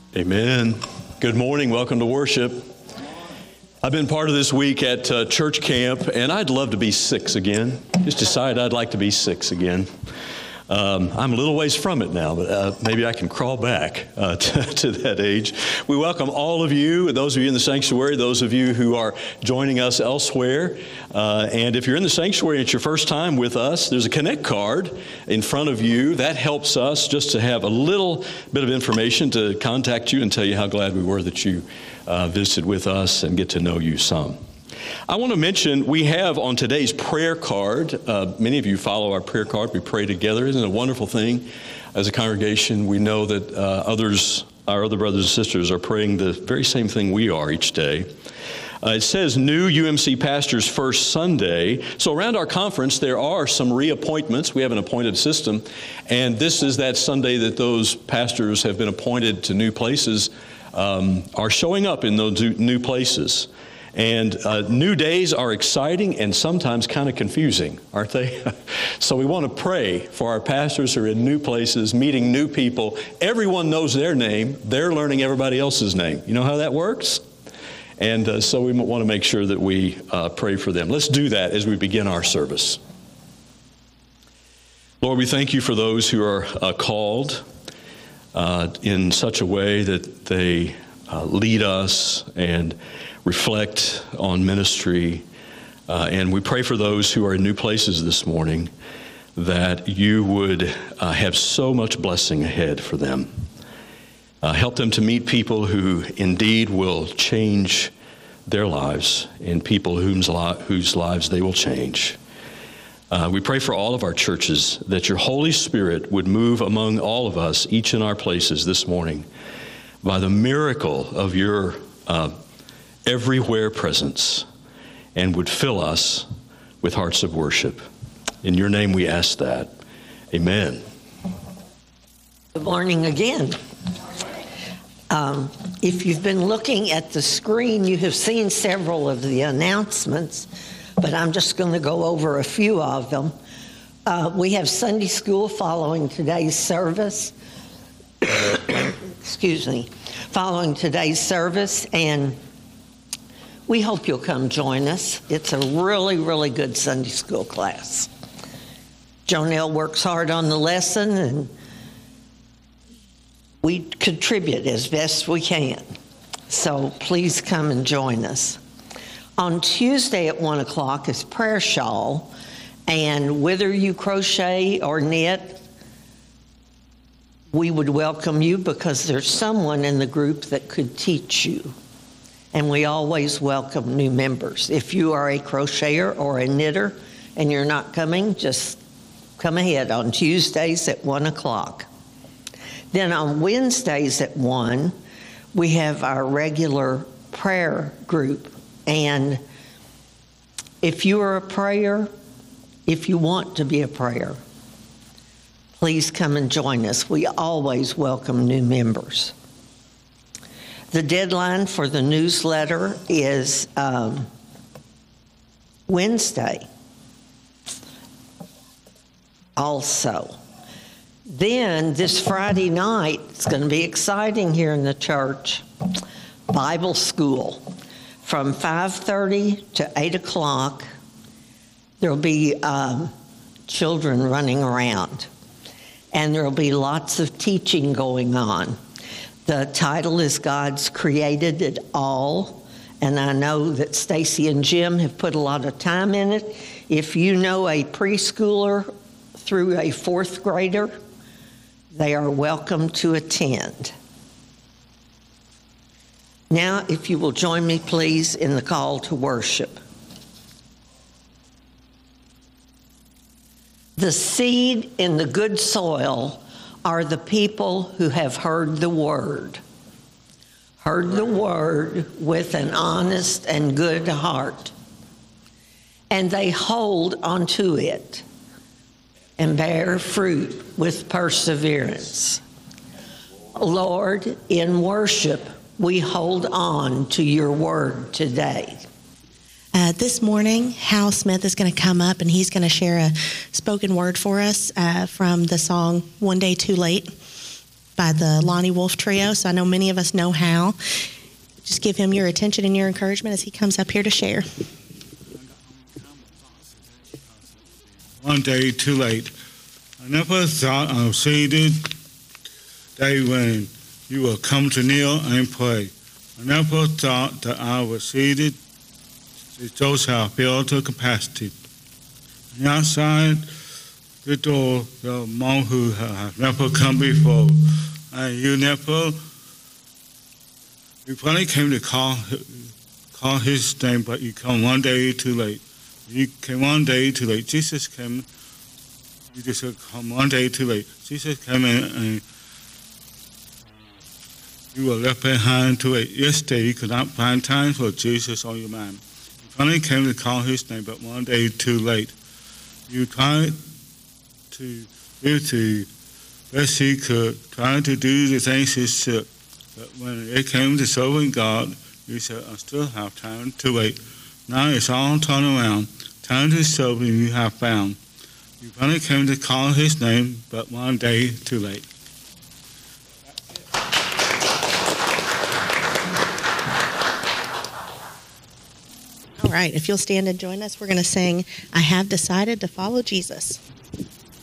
Amen. Good morning. Welcome to worship. I've been part of this week at church camp, and I'd love to be 6 again. Just decided I'd like to be 6 again. I'm a little ways from it now, but maybe I can crawl back to that age. We welcome all of you, those of you in the sanctuary, those of you who are joining us elsewhere. And if you're in the sanctuary and it's your first time with us, there's a Connect card in front of you. That helps us just to have a little bit of information to contact you and tell you how glad we were that you visited with us and get to know you some. I want to mention we have on today's prayer card, many of you follow our prayer card. We pray together. Isn't it a wonderful thing? As a congregation, we know that our other brothers and sisters are praying the very same thing we are each day. It says new UMC pastors first Sunday. So around our conference, there are some reappointments. We have an appointed system. And this is that Sunday that those pastors have been appointed to new places are showing up in those new places. And new days are exciting and sometimes kind of confusing, aren't they? So we want to pray for our pastors who are in new places, meeting new people. Everyone knows their name. They're learning everybody else's name. You know how that works? And so we want to make sure that we pray for them. Let's do that as we begin our service. Lord, we thank you for those who are called in such a way that they lead us and reflect on ministry. And we pray for those who are in new places this morning that you would have so much blessing ahead for them. Help them to meet people who indeed will change their lives and people whose lives they will change. We pray for all of our churches that your Holy Spirit would move among all of us, each in our places this morning, by the miracle of your everywhere presence, and would fill us with hearts of worship. In your name we ask that. Amen. Good morning again. If you've been looking at the screen, you have seen several of the announcements, but I'm just going to go over a few of them. We have Sunday school following today's service. Following today's service, and we hope you'll come join us. It's a really, really good Sunday school class. Jonelle works hard on the lesson, and we contribute as best we can. So please come and join us. On Tuesday at 1 o'clock is prayer shawl, and whether you crochet or knit, we would welcome you because there's someone in the group that could teach you. And we always welcome new members. If you are a crocheter or a knitter and you're not coming, just come ahead on Tuesdays at 1 o'clock. Then on Wednesdays at 1, we have our regular prayer group. And if you are a prayer, if you want to be a prayer, please come and join us. We always welcome new members. The deadline for the newsletter is Wednesday also. Then this Friday night, it's going to be exciting here in the church, Bible school from 5:30 to 8 o'clock. There'll be children running around, and there'll be lots of teaching going on. The title is God's Created It All, and I know that Stacy and Jim have put a lot of time in it. If you know a preschooler through a 4th grader, they are welcome to attend. Now, if you will join me, please, in the call to worship. The seed in the good soil are the people who have heard the word with an honest and good heart, and they hold onto it and bear fruit with perseverance. Lord, in worship, we hold on to your word today. This morning, Hal Smith is going to come up and he's going to share a spoken word for us from the song One Day Too Late. by the Lonnie Wolf Trio, so I know many of us know Hal. Just give him your attention and your encouragement as he comes up here to share. One day too late. I never thought I'd see the day when you will come to kneel and pray. I never thought that I would see those who have filled to capacity. And outside the door, the monk who have never come before, and you finally came to call his name, but you come one day too late. You came one day too late. Jesus came. You just come one day too late. Jesus came in and you were left behind too late. Yesterday you could not find time for Jesus on your mind. You finally came to call his name, but one day too late. You tried to live the best you could, trying to do the things you should. But when it came to serving God, you said, I still have time to wait. Now it's all turned around. Time to serve him you have found. You finally came to call his name, but one day too late. All right, if you'll stand and join us, we're going to sing, I Have Decided to Follow Jesus.